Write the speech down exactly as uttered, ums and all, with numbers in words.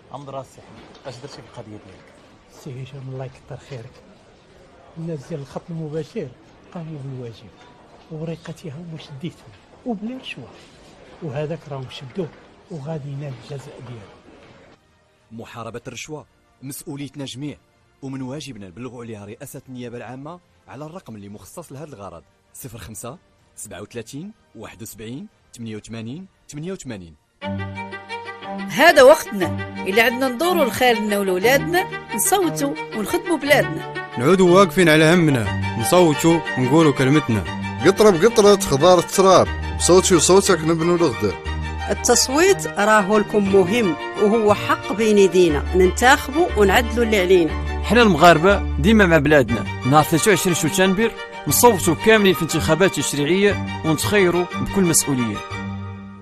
عمد راسي اش درتي في القضيه ديالك؟ سي هشام الله يكثر خيرك، الناس ديال الخط المباشر قاموا بالواجب ووريقتها هما شديتهم وبلا رشوه، وهذاك راهم شدوه وغادي ينال الجزاء ديالو. محاربة الرشوة مسؤوليتنا جميع، ومن واجبنا نبلغوا عليها رئاسة النيابة العامة على الرقم اللي مخصص لهذا الغرض صفر خمسة سبعة وثلاثين واحد وسبعين ثمانية وثمانين ثمانية وثمانين. هذا وقتنا اللي عندنا ندوروا لخالنا ولولادنا، نصوتوا ونخدموا بلادنا، نعودوا واقفين على همنا، نصوتوا ونقولوا كلمتنا. قطرة بقطرة خضار التراب، بصوتي وصوتك نبنوا الغدة. التصويت راهو لكم مهم وهو حق بين يدينا، ننتخبوا ونعدلوا اللي علينا. حنا المغاربة ديما مع بلادنا. نهار ثلاثة وعشرين شتنبر نصوتوا كاملين في انتخابات تشريعية ونتخيروا بكل مسؤولية.